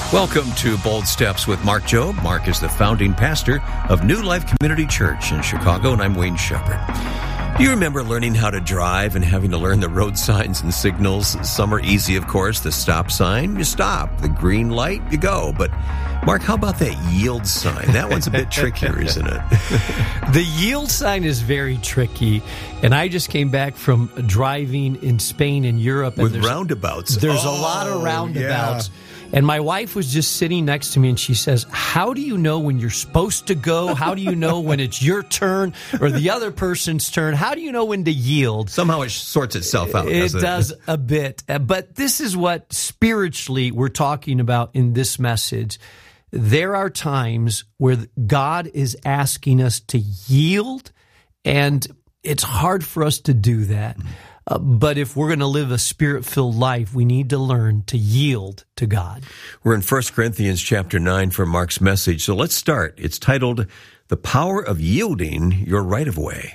Welcome to Bold Steps with Mark Jobe. Mark is the founding pastor of New Life Community Church in Chicago, and I'm Wayne Shepherd. Do you remember learning how to drive and having to learn the road signs and signals? Some are easy, of course. The stop sign, you stop. The green light, you go. But, Mark, how about that yield sign? That one's a bit trickier, isn't it? The yield sign is very tricky. And I just came back from driving in Spain and Europe. With roundabouts. There's a lot of roundabouts. Yeah. And my wife was just sitting next to me, and she says, how do you know when you're supposed to go? How do you know when it's your turn or the other person's turn? How do you know when to yield? Somehow it sorts itself out. It does a bit. But this is what spiritually we're talking about in this message. There are times where God is asking us to yield, and it's hard for us to do that. But if we're going to live a Spirit-filled life, we need to learn to yield to God. We're in 1 Corinthians chapter 9 for Mark's message. So let's start. It's titled, The Power of Yielding Your Right-of-Way.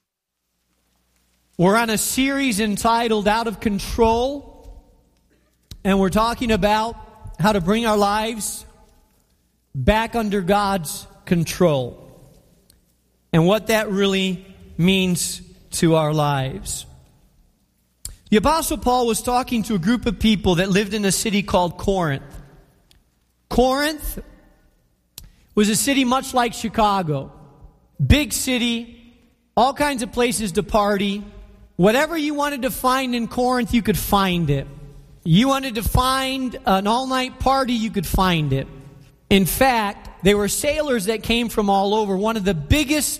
We're on a series entitled Out of Control, and we're talking about how to bring our lives back under God's control and what that really means to our lives. The Apostle Paul was talking to a group of people that lived in a city called Corinth. Corinth was a city much like Chicago. Big city, all kinds of places to party. Whatever you wanted to find in Corinth, you could find it. You wanted to find an all-night party, you could find it. In fact, there were sailors that came from all over. One of the biggest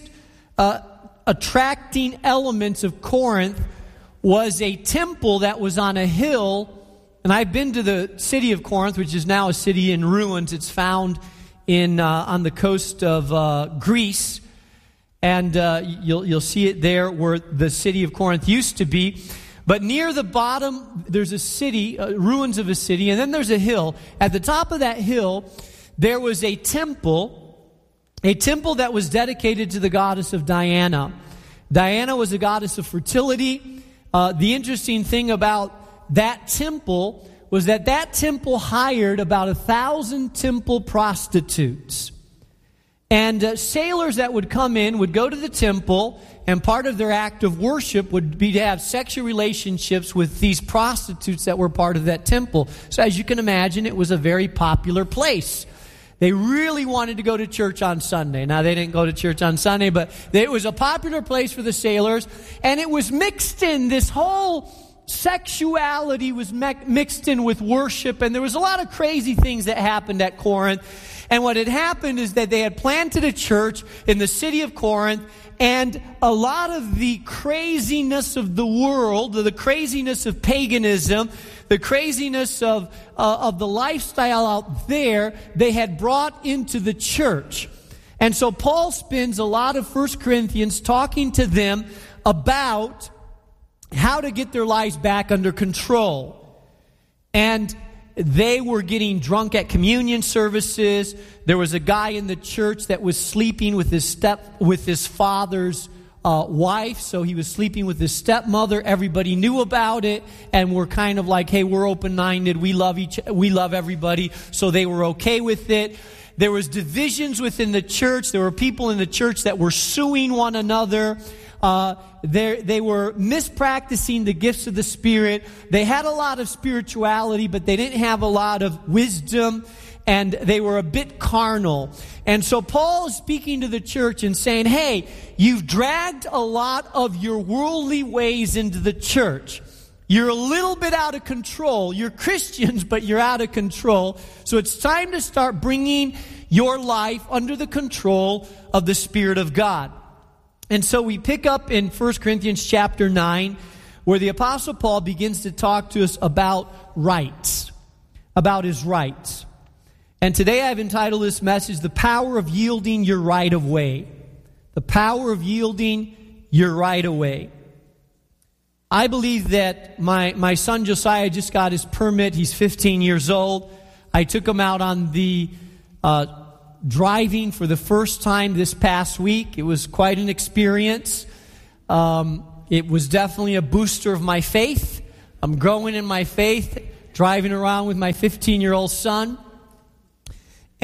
attracting elements of Corinth was a temple that was on a hill. And I've been to the city of Corinth, which is now a city in ruins. It's found in on the coast of Greece. And you'll see it there where the city of Corinth used to be. But near the bottom, there's a city, ruins of a city, and then there's a hill. At the top of that hill, there was a temple that was dedicated to the goddess of Diana. Diana was a goddess of fertility. The interesting thing about that temple was that temple hired about 1,000 temple prostitutes. And sailors that would come in would go to the temple, and part of their act of worship would be to have sexual relationships with these prostitutes that were part of that temple. So as you can imagine, it was a very popular place. They really wanted to go to church on Sunday. Now, they didn't go to church on Sunday, but it was a popular place for the sailors. And it was mixed in. This whole sexuality was mixed in with worship. And there was a lot of crazy things that happened at Corinth. And what had happened is that they had planted a church in the city of Corinth. And a lot of the craziness of the world, the craziness of paganism, the craziness of the lifestyle out there, they had brought into the church. And so Paul spends a lot of 1 Corinthians talking to them about how to get their lives back under control. And they were getting drunk at communion services. There was a guy in the church that was sleeping with his father's wife, so he was sleeping with his stepmother. Everybody knew about it, and we're kind of like, hey, we're open-minded. We love everybody, so they were okay with it. There was divisions within the church. There were people in the church that were suing one another. They were mispracticing the gifts of the Spirit. They had a lot of spirituality, but they didn't have a lot of wisdom, and they were a bit carnal. And so Paul is speaking to the church and saying, hey, you've dragged a lot of your worldly ways into the church. You're a little bit out of control. You're Christians, but you're out of control. So it's time to start bringing your life under the control of the Spirit of God. And so we pick up in 1 Corinthians chapter 9, where the Apostle Paul begins to talk to us about rights, about his rights. And today I've entitled this message, The Power of Yielding Your Right-of-Way. The power of yielding your right-of-way. I believe that my son Josiah just got his permit. He's 15 years old. I took him out on the driving for the first time this past week. It was quite an experience. It was definitely a booster of my faith. I'm growing in my faith, driving around with my 15-year-old son.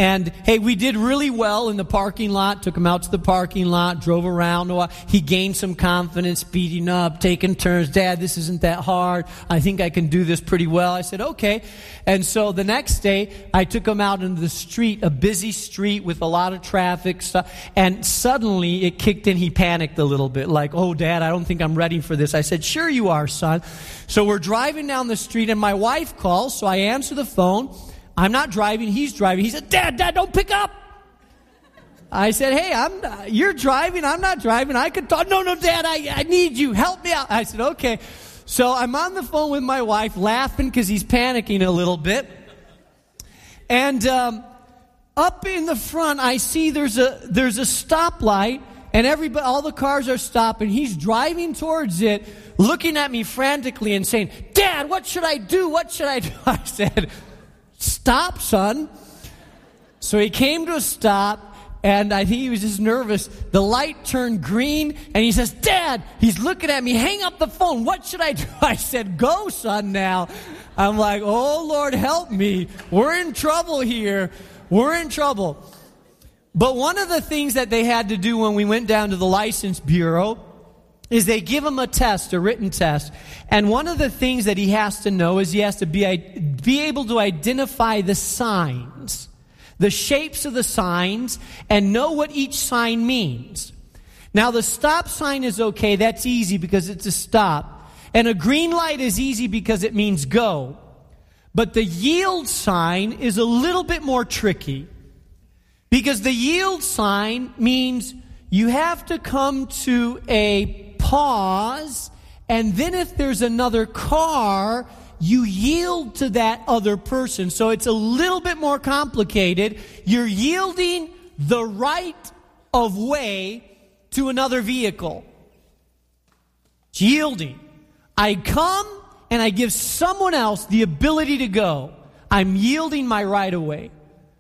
And, hey, we did really well in the parking lot. Took him out to the parking lot, drove around a while. He gained some confidence, speeding up, taking turns. Dad, this isn't that hard. I think I can do this pretty well. I said, okay. And so the next day, I took him out into the street, a busy street with a lot of traffic stuff. And suddenly it kicked in. He panicked a little bit, like, oh, Dad, I don't think I'm ready for this. I said, sure you are, son. So we're driving down the street, and my wife calls, so I answer the phone. I'm not driving, he's driving. He said, Dad, don't pick up. I said, hey, you're driving, I'm not driving. I could talk. No, Dad, I need you. Help me out. I said, okay. So I'm on the phone with my wife, laughing because he's panicking a little bit. And up in the front, I see there's a stoplight, and all the cars are stopping. He's driving towards it, looking at me frantically and saying, Dad, what should I do? What should I do? I said, stop, son. So he came to a stop, and I think he was just nervous. The light turned green, and he says, Dad, he's looking at me, hang up the phone. What should I do? I said, go, son, now. I'm like, oh, Lord, help me. We're in trouble here. We're in trouble. But one of the things that they had to do when we went down to the license bureau is they give him a test, a written test. And one of the things that he has to know is he has to be able to identify the signs, the shapes of the signs, and know what each sign means. Now, the stop sign is okay. That's easy because it's a stop. And a green light is easy because it means go. But the yield sign is a little bit more tricky, because the yield sign means you have to come to a pause, and then if there's another car, you yield to that other person. So it's a little bit more complicated. You're yielding the right of way to another vehicle. It's yielding. I come and I give someone else the ability to go. I'm yielding my right of way.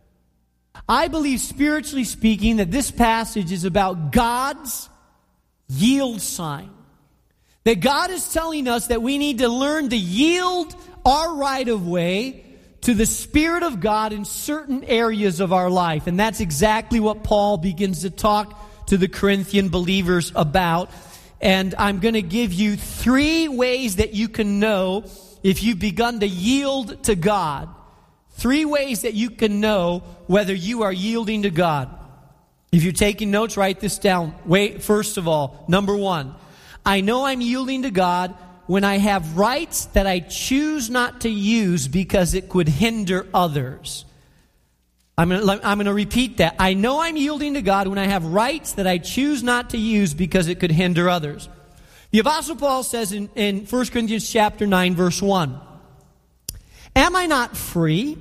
I believe, spiritually speaking, that this passage is about God's yield sign. That God is telling us that we need to learn to yield our right of way to the Spirit of God in certain areas of our life. And that's exactly what Paul begins to talk to the Corinthian believers about. And I'm going to give you 3 ways that you can know if you've begun to yield to God. 3 ways that you can know whether you are yielding to God. If you're taking notes, write this down. First of all, number 1, I know I'm yielding to God when I have rights that I choose not to use because it could hinder others. I'm going to repeat that. I know I'm yielding to God when I have rights that I choose not to use because it could hinder others. The Apostle Paul says in 1 Corinthians chapter 9, verse 1, am I not free?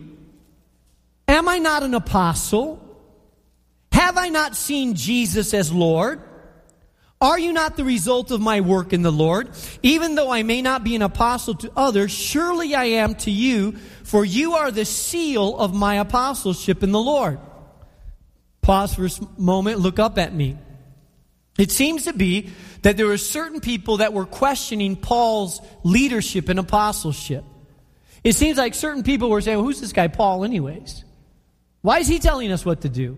Am I not an apostle? Have I not seen Jesus as Lord? Are you not the result of my work in the Lord? Even though I may not be an apostle to others, surely I am to you, for you are the seal of my apostleship in the Lord. Pause for a moment, look up at me. It seems to be that there were certain people that were questioning Paul's leadership and apostleship. It seems like certain people were saying, well, who's this guy Paul anyways? Why is he telling us what to do?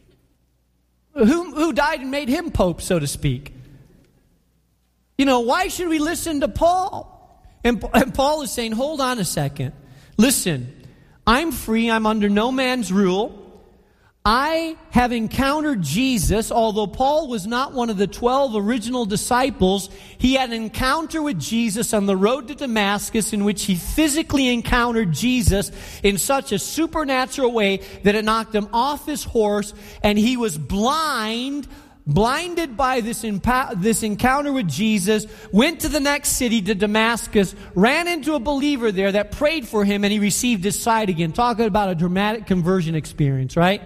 Who died and made him pope, so to speak? Why should we listen to Paul? And Paul is saying, hold on a second. Listen, I'm free. I'm under no man's rule. I have encountered Jesus. Although Paul was not one of the 12 original disciples, he had an encounter with Jesus on the road to Damascus in which he physically encountered Jesus in such a supernatural way that it knocked him off his horse, and he was blinded by this encounter with Jesus, went to the next city, to Damascus, ran into a believer there that prayed for him, and he received his sight again. Talking about a dramatic conversion experience, right?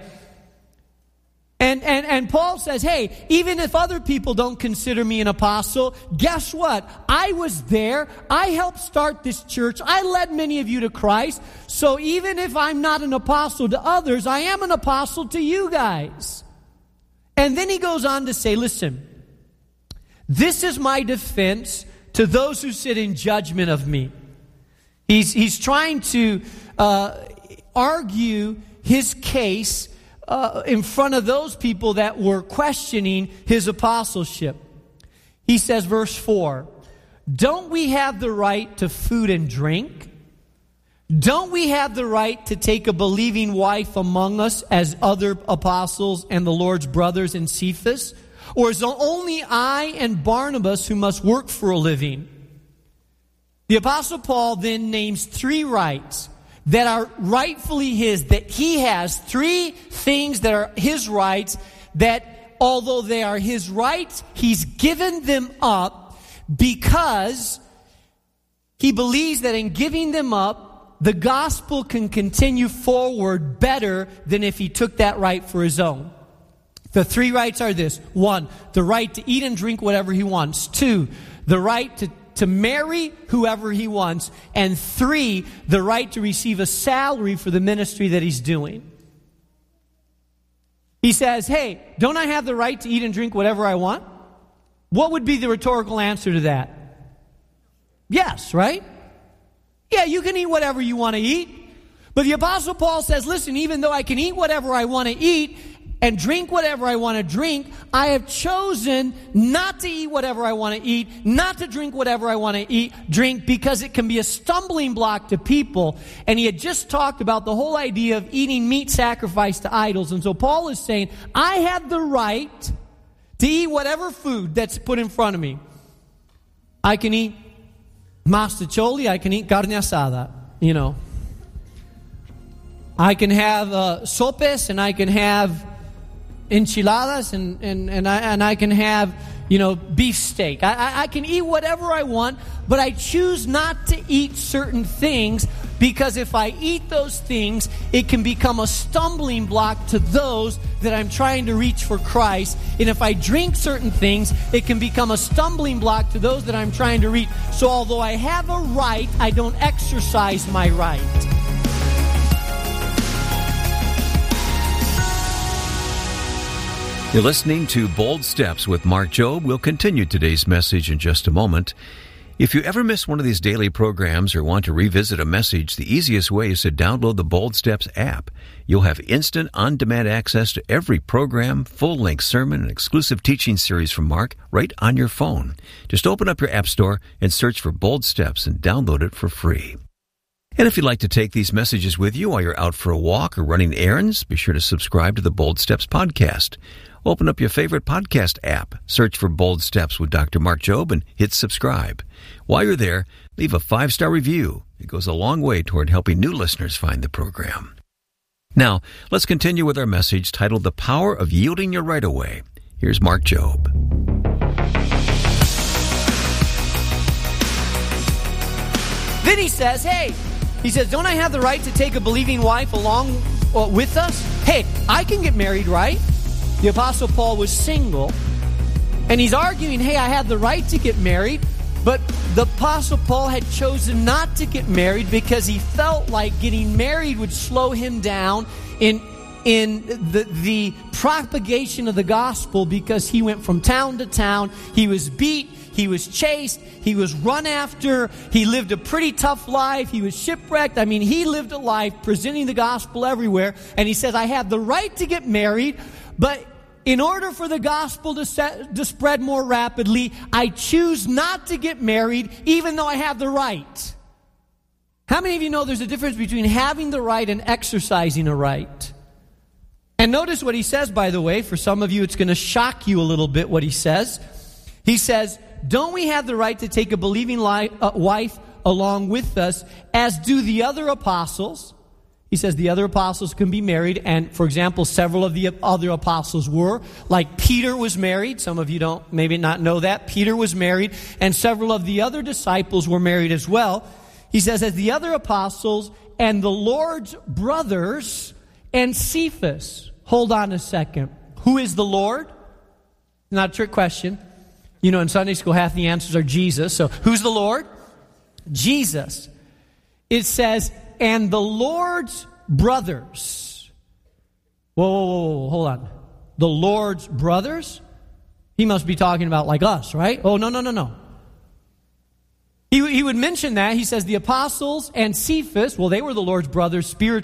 And Paul says, hey, even if other people don't consider me an apostle, guess what? I was there. I helped start this church. I led many of you to Christ. So even if I'm not an apostle to others, I am an apostle to you guys. And then he goes on to say, listen, this is my defense to those who sit in judgment of me. He's trying to argue his case in front of those people that were questioning his apostleship. He says, verse 4, don't we have the right to food and drink? Don't we have the right to take a believing wife among us as other apostles and the Lord's brothers in Cephas? Or is it only I and Barnabas who must work for a living? The Apostle Paul then names 3 rights that are rightfully his, that he has 3 things that are his rights, that although they are his rights, he's given them up because he believes that in giving them up, the gospel can continue forward better than if he took that right for his own. The 3 rights are this. 1, the right to eat and drink whatever he wants. 2, the right to marry whoever he wants. And 3, the right to receive a salary for the ministry that he's doing. He says, hey, don't I have the right to eat and drink whatever I want? What would be the rhetorical answer to that? Yes, right? Yeah, you can eat whatever you want to eat. But the Apostle Paul says, listen, even though I can eat whatever I want to eat and drink whatever I want to drink, I have chosen not to eat whatever I want to eat, not to drink whatever I want to drink, because it can be a stumbling block to people. And he had just talked about the whole idea of eating meat sacrificed to idols. And so Paul is saying, I have the right to eat whatever food that's put in front of me. I can eat mastacholi, I can eat carne asada, I can have sopes, and I can have enchiladas, and I can have, beef steak. I can eat whatever I want, but I choose not to eat certain things, because if I eat those things, it can become a stumbling block to those that I'm trying to reach for Christ. And if I drink certain things, it can become a stumbling block to those that I'm trying to reach. So although I have a right, I don't exercise my right. You're listening to Bold Steps with Mark Jobe. We'll continue today's message in just a moment. If you ever miss one of these daily programs or want to revisit a message, the easiest way is to download the Bold Steps app. You'll have instant, on-demand access to every program, full-length sermon, and exclusive teaching series from Mark right on your phone. Just open up your app store and search for Bold Steps and download it for free. And if you'd like to take these messages with you while you're out for a walk or running errands, be sure to subscribe to the Bold Steps podcast. Open up your favorite podcast app, search for Bold Steps with Dr. Mark Jobe, and hit subscribe. While you're there, leave a 5-star review. It goes a long way toward helping new listeners find the program. Now, let's continue with our message titled The Power of Yielding Your Right Away. Here's Mark Jobe. Then he says, don't I have the right to take a believing wife along with us? Hey, I can get married, right? The Apostle Paul was single, and he's arguing, hey, I have the right to get married, but the Apostle Paul had chosen not to get married because he felt like getting married would slow him down in the propagation of the gospel, because he went from town to town. He was beat, he was chased, he was run after, he lived a pretty tough life, he was shipwrecked. I mean, he lived a life presenting the gospel everywhere, and he says, I have the right to get married, but in order for the gospel to spread more rapidly, I choose not to get married, even though I have the right. How many of you know there's a difference between having the right and exercising a right? And notice what he says, by the way. For some of you, it's going to shock you a little bit what he says. He says, don't we have the right to take a believing wife along with us, as do the other apostles? He says the other apostles can be married, and for example, several of the other apostles were. Like Peter was married. Some of you don't maybe not know that. Peter was married, and several of the other disciples were married as well. He says, as the other apostles and the Lord's brothers and Cephas. Hold on a second. Who is the Lord? Not a trick question. In Sunday school, half the answers are Jesus. So who's the Lord? Jesus. It says, and the Lord's brothers. Whoa, hold on. The Lord's brothers? He must be talking about like us, right? Oh, no. He would mention that. He says the apostles and Cephas, well, they were the Lord's brothers spiritually.